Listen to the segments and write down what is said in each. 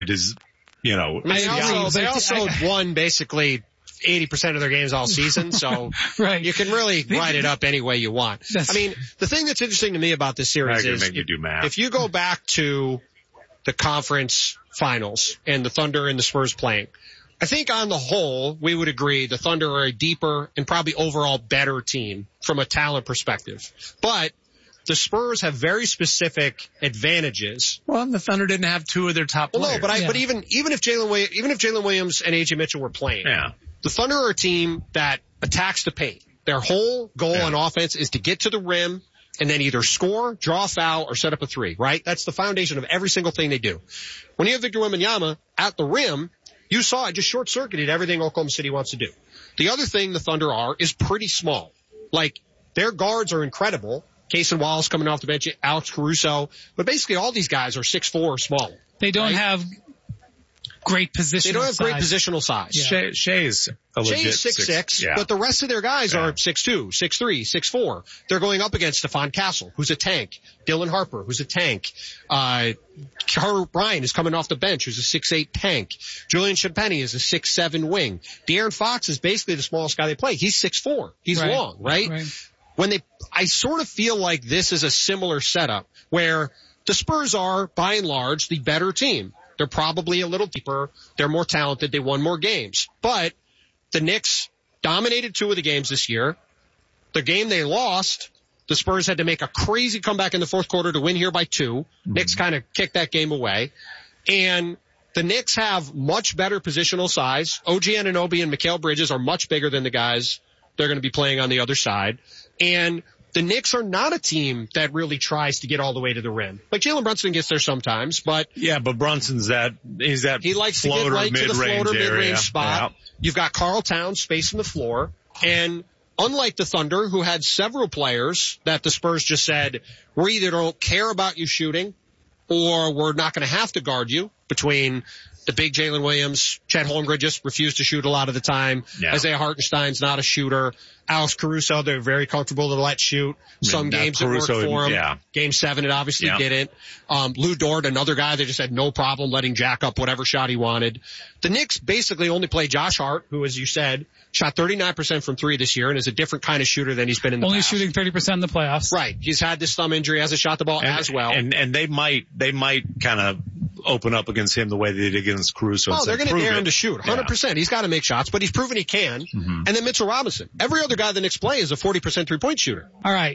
is, you know. They also won basically 80% of their games all season, so right. You can really write it up any way you want. I mean, the thing that's interesting to me about this series is if you go back to the conference finals and the Thunder and the Spurs playing, I think on the whole, we would agree the Thunder are a deeper and probably overall better team from a talent perspective. But the Spurs have very specific advantages. Well, the Thunder didn't have two of their top players. No, but even if Jalen Williams and A.J. Mitchell were playing, the Thunder are a team that attacks the paint. Their whole goal on offense is to get to the rim and then either score, draw a foul, or set up a three, right? That's the foundation of every single thing they do. When you have Victor Wembanyama at the rim, you saw it just short-circuited everything Oklahoma City wants to do. The other thing the Thunder are is pretty small. Like, their guards are incredible. Cason Wallace coming off the bench, Alex Caruso. But basically all these guys are 6'4" or smaller. They don't have great positional size. They don't have great positional size. Yeah. Shea's a legit 6'6", but the rest of their guys are 6'2", 6'3", 6'4". They're going up against Stephon Castle, who's a tank. Dylan Harper, who's a tank. Carter Bryant is coming off the bench, who's a 6'8" tank. Julian Champagnie is a 6'7" wing. De'Aaron Fox is basically the smallest guy they play. He's 6'4". He's long, right? I sort of feel like this is a similar setup where the Spurs are, by and large, the better team. They're probably a little deeper. They're more talented. They won more games. But the Knicks dominated 2 of the games this year. The game they lost, the Spurs had to make a crazy comeback in the fourth quarter to win here by 2. Mm-hmm. Knicks kind of kicked that game away. And the Knicks have much better positional size. OG Anunoby and Mikal Bridges are much bigger than the guys they're going to be playing on the other side. And the Knicks are not a team that really tries to get all the way to the rim. Like Jalen Brunson gets there sometimes, but but Brunson's he likes to get right to the floater mid-range spot. Yeah. You've got Karl Towns spacing the floor, and unlike the Thunder, who had several players that the Spurs just said, we either don't care about you shooting, or we're not going to have to guard you, between the big Jalen Williams. Chet Holmgren just refused to shoot a lot of the time. Yeah. Isaiah Hartenstein's not a shooter. Alex Caruso, they're very comfortable to let shoot. Some games it worked for him. Yeah. Game 7, it obviously didn't. Lou Dort, another guy, they just had no problem letting jack up whatever shot he wanted. The Knicks basically only play Josh Hart, who, as you said, shot 39% from 3 this year and is a different kind of shooter than he's been in the past. Only shooting 30% in the playoffs. Right. He's had this thumb injury, hasn't shot the ball as well. And they might kind of open up against him the way they did against Caruso. Oh, they're going to dare him to shoot. 100%. Yeah. He's got to make shots, but he's proven he can. Mm-hmm. And then Mitchell Robinson. Every other guy the Knicks play is a 40% three-point shooter. All right.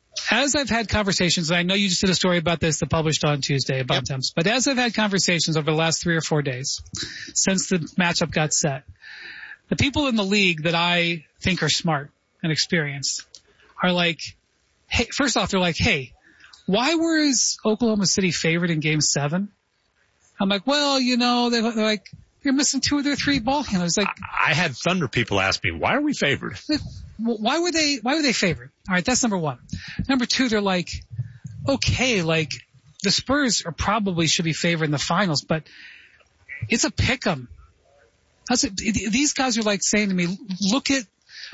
As I've had conversations, and I know you just did a story about this that published on Tuesday about temps, but as I've had conversations over the last 3 or 4 days since the matchup got set, the people in the league that I think are smart and experienced are like, hey, first off, they're like, hey, why was Oklahoma City favored in Game 7? I'm like, well, they're like, you're missing 2 of their 3 ball handlers. Like, I had Thunder people ask me, why are we favored? Why were they favored? All right, that's number 1. Number 2, they're like, okay, like the Spurs probably should be favored in the finals, but it's a pick 'em. These guys are like saying to me, look at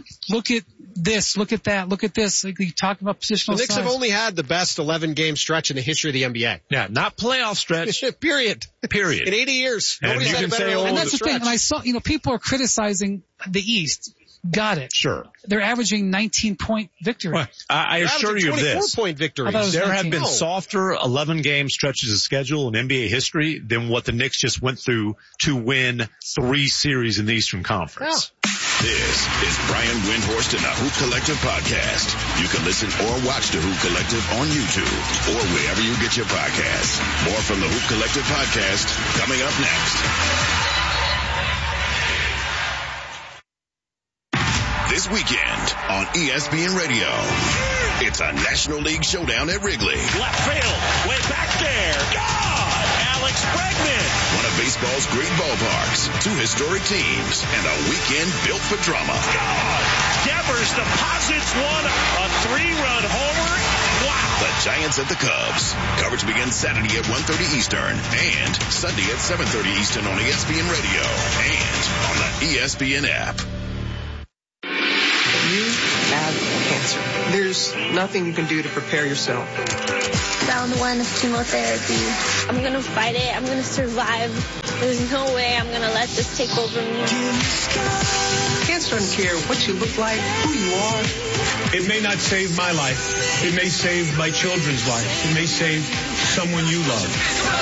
this, look at that, look at this. Like, you talk about positional size. The Knicks have only had the best 11-game stretch in the history of the NBA. Yeah, not playoff stretch. Period. In 80 years. Nobody's had a better 11-game stretch. And that's the thing. And I saw, people are criticizing the East. Got it. Sure. They're averaging 19-point victories. Well, I assure you of this. 24-point victories. There have been softer 11-game stretches of schedule in NBA history than what the Knicks just went through to win 3 series in the Eastern Conference. Yeah. This is Brian Windhorst and the Hoop Collective podcast. You can listen or watch the Hoop Collective on YouTube or wherever you get your podcasts. More from the Hoop Collective podcast coming up next. This weekend on ESPN Radio, it's a National League showdown at Wrigley. Left field, way back there. God! Alex Bregman. One of baseball's great ballparks, 2 historic teams, and a weekend built for drama. God! Devers deposits one, a 3-run homer. Wow! The Giants at the Cubs. Coverage begins Saturday at 1:30 Eastern and Sunday at 7:30 Eastern on ESPN Radio and on the ESPN app. You have cancer. There's nothing you can do to prepare yourself. round 1 of chemotherapy. I'm going to fight it. I'm going to survive. There's no way I'm going to let this take over me. Cancer doesn't care what you look like, who you are. It may not save my life. It may save my children's life. It may save someone you love.